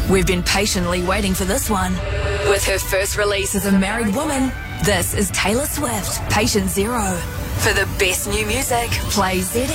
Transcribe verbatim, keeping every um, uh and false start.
We've been patiently waiting for this one. With her first release as a married woman, this is Taylor Swift, Patient Zero. For the best new music, play Z